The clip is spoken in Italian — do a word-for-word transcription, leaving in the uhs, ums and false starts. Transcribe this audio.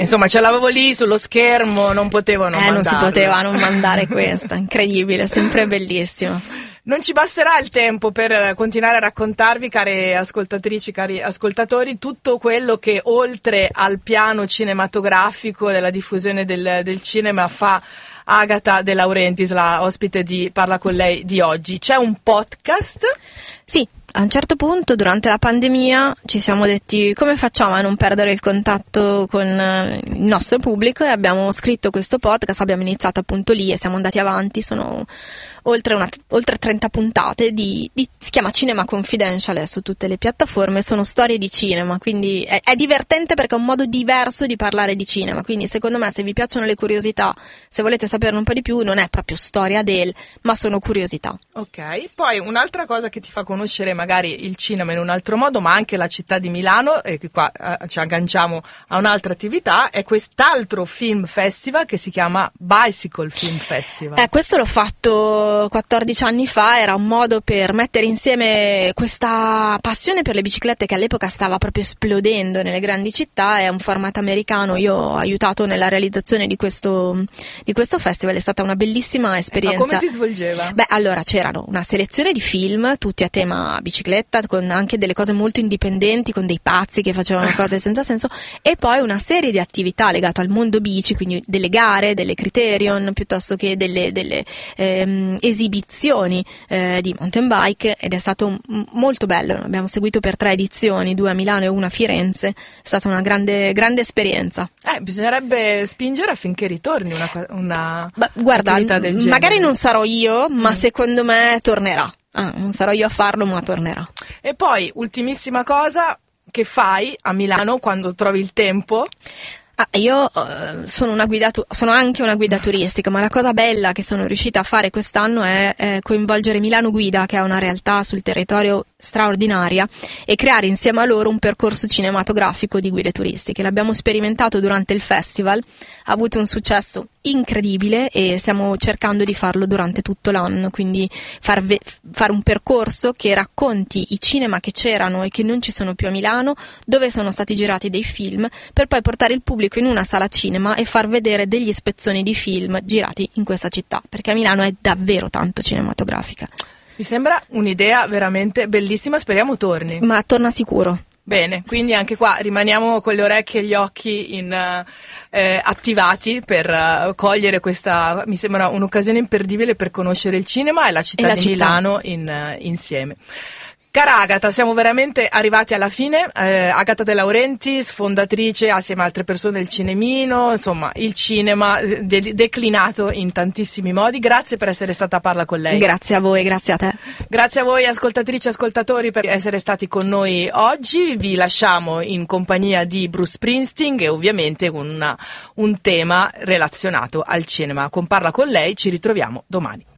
Insomma, ce l'avevo lì sullo schermo, non potevo non Eh, non si mandarlo. poteva non mandare questa, incredibile, sempre bellissimo. Non ci basterà il tempo per continuare a raccontarvi, care ascoltatrici, cari ascoltatori, tutto quello che oltre al piano cinematografico della diffusione del, del cinema fa Agata De Laurentiis, la ospite di Parla con lei di oggi. C'è un podcast? Sì, a un certo punto durante la pandemia ci siamo detti come facciamo a non perdere il contatto con il nostro pubblico, e abbiamo scritto questo podcast, abbiamo iniziato appunto lì e siamo andati avanti. Sono oltre, una, oltre trenta puntate, di, di, si chiama Cinema Confidential, è su tutte le piattaforme, sono storie di cinema, quindi è, è divertente perché è un modo diverso di parlare di cinema, quindi secondo me se vi piacciono le curiosità, se volete saperne un po' di più, non è proprio storia del, ma sono curiosità. Ok, poi un'altra cosa che ti fa conoscere magari il cinema in un altro modo, ma anche la città di Milano, e qui qua eh, ci agganciamo a un'altra attività, è quest'altro film festival che si chiama Bicycle Film Festival. Eh, questo l'ho fatto quattordici anni fa, era un modo per mettere insieme questa passione per le biciclette che all'epoca stava proprio esplodendo nelle grandi città. È un format americano, io ho aiutato nella realizzazione di questo, di questo festival, è stata una bellissima esperienza. Ma come si svolgeva? Beh, allora c'erano una selezione di film, tutti a tema bicicletta, con anche delle cose molto indipendenti, con dei pazzi che facevano cose senza senso, e poi una serie di attività legate al mondo bici, quindi delle gare, delle criterion, piuttosto che delle, delle ehm, esibizioni eh, di mountain bike, ed è stato m- molto bello. Abbiamo seguito per tre edizioni, due a Milano e una a Firenze, è stata una grande, grande esperienza. Eh, bisognerebbe spingere affinché ritorni una, una Beh, guarda, attività del genere. magari non sarò io, ma Mm. secondo me tornerà. Ah, non sarò io a farlo, ma tornerà. E poi, ultimissima cosa, che fai a Milano quando trovi il tempo? Ah, io uh, sono una guida tu- sono anche una guida turistica, ma la cosa bella che sono riuscita a fare quest'anno è eh, coinvolgere Milano Guida, che è una realtà sul territorio straordinaria, e creare insieme a loro un percorso cinematografico di guide turistiche. L'abbiamo sperimentato durante il festival, ha avuto un successo incredibile e stiamo cercando di farlo durante tutto l'anno, quindi far ve- fare un percorso che racconti i cinema che c'erano e che non ci sono più a Milano, dove sono stati girati dei film, per poi portare il pubblico in una sala cinema e far vedere degli spezzoni di film girati in questa città, perché a Milano è davvero tanto cinematografica. Mi sembra un'idea veramente bellissima, speriamo torni. Ma torna sicuro. Bene, quindi anche qua rimaniamo con le orecchie e gli occhi in, eh, attivati per uh, cogliere questa, mi sembra un'occasione imperdibile per conoscere il cinema e la città E la di città. Milano in, uh, insieme. Cara Agata, siamo veramente arrivati alla fine. eh, Agata De Laurentiis, fondatrice assieme a altre persone del Cinemino, insomma il cinema de- declinato in tantissimi modi. Grazie per essere stata a Parla con lei. Grazie a voi, grazie a te. Grazie a voi ascoltatrici e ascoltatori per essere stati con noi oggi. Vi lasciamo in compagnia di Bruce Springsteen e ovviamente con una, un tema relazionato al cinema. Con Parla con lei ci ritroviamo domani.